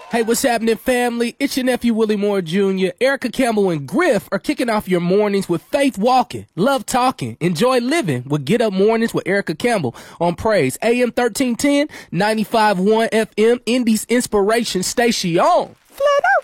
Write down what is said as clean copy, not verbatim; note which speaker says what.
Speaker 1: Hey, what's happening, family? It's your nephew, Willie Moore Jr. Erica Campbell and Griff are kicking off your mornings with Faith Walking, Love Talking, Enjoy Living with Get Up Mornings with Erica Campbell on Praise AM 1310, 95.1 FM, Indy's Inspiration Station. Flat out.